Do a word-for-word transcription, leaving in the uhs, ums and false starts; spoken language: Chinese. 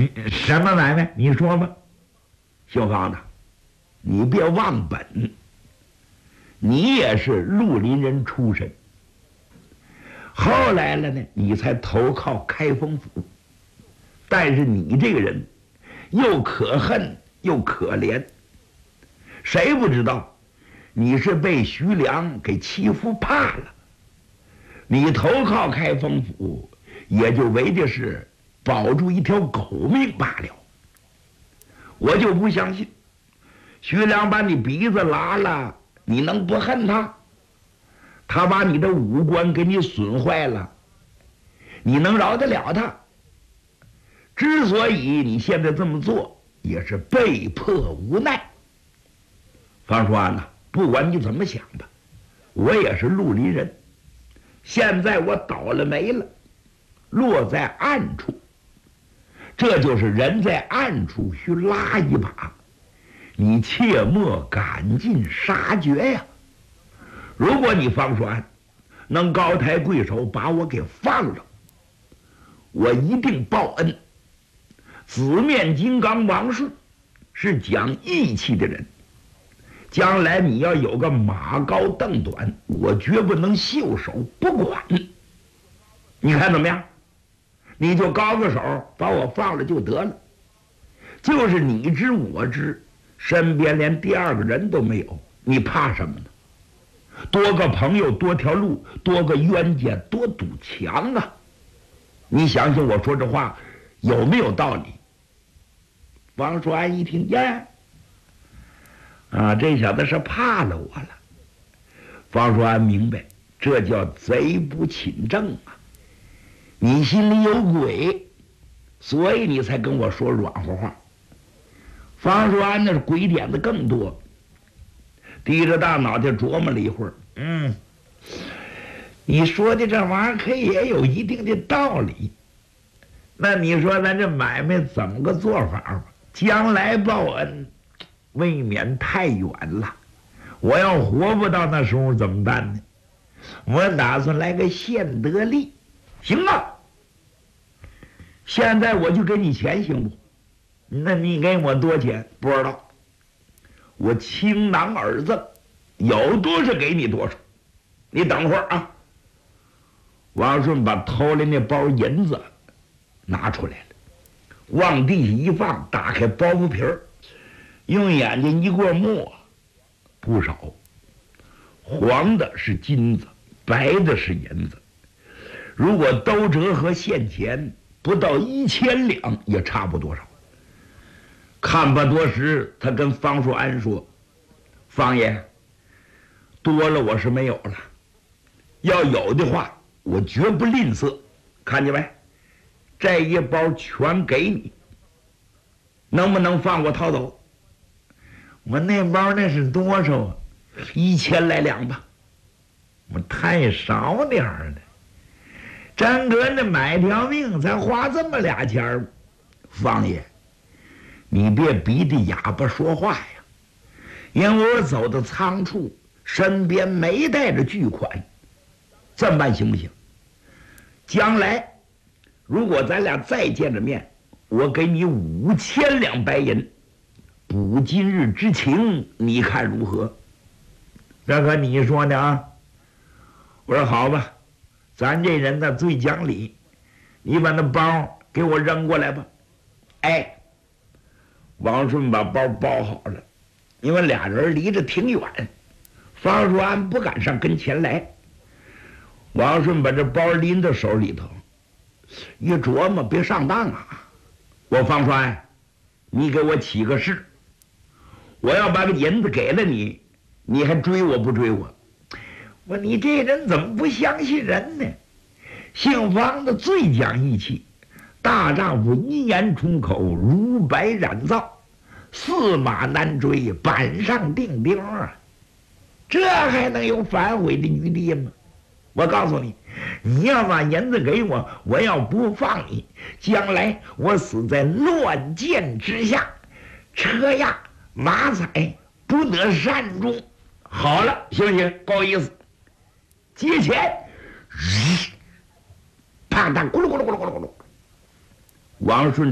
什么买卖？你说吧。姓方的，你别忘本，你也是绿林人出身，后来了呢，你才投靠开封府。但是你这个人又可恨又可怜，谁不知道你是被徐良给欺负怕了？你投靠开封府，也就为的是保住一条狗命罢了。我就不相信，徐良把你鼻子拉了，你能不恨他？他把你的五官给你损坏了，你能饶得了他？之所以你现在这么做，也是被迫无奈。方叔安呐，不管你怎么想吧，我也是绿林人，现在我倒了霉了，落在暗处。这就是人在暗处需拉一把，你切莫赶尽杀绝呀！如果你方叔安能高抬贵手把我给放了，我一定报恩。紫面金刚王顺是讲义气的人，将来你要有个马高凳短，我绝不能袖手不管。你看怎么样？你就高个手把我放了就得了。就是你知我知，身边连第二个人都没有，你怕什么呢？多个朋友多条路，多个冤家多堵墙啊！你想想我说这话有没有道理？王叔安一听，耶，啊，这小子是怕了我了。王叔安明白，这叫贼不请正啊！你心里有鬼，所以你才跟我说软和话。方叔安那鬼点子更多，低着大脑袋琢磨了一会儿，嗯，你说的这玩意儿可也有一定的道理。那你说咱这买卖怎么个做法吧？将来报恩，未免太远了。我要活不到那时候怎么办呢？我打算来个现得利。行啊，现在我就给你钱，行不？那你给我多钱？不知道。我倾囊而赠，有多少给你多少。你等会儿啊。王顺把偷来那包银子拿出来了，往地下一放，打开包袱皮儿，用眼睛一过墨，不少。黄的是金子，白的是银子。如果都折合现钱，不到一千两也差不多少。看不多时，他跟方叔安说：“方爷，多了我是没有了，要有的话，我绝不吝啬。看见没？这一包全给你，能不能放我逃走？我那包那是多少啊？一千来两吧，我太少点儿了。真哥那买条命才花这么俩钱儿。方爷，你别逼着哑巴说话呀，因为我走的仓促，身边没带着巨款。这么办行不行？将来如果咱俩再见着面，我给你五千两白银，补今日之情，你看如何？这可你说的啊。我说好吧，咱这人呢最讲理，你把那包给我扔过来吧。哎，王顺把包包好了，因为俩人离着挺远，方叔安不敢上跟前来。王顺把这包拎到手里头，一琢磨，别上当啊！我方叔安，你给我起个誓，我要把个银子给了你，你还追我不追我？我你这人怎么不相信人呢？姓方的最讲义气，大丈夫一言出口，如白染皂，驷马难追，板上钉钉啊！这还能有反悔的余地吗？我告诉你，你要把银子给我，我要不放你，将来我死在乱箭之下，车压马踩，不得善终。好了，行不行？不好意思，接钱，啪嗒，咕噜咕噜咕噜咕噜咕噜，王顺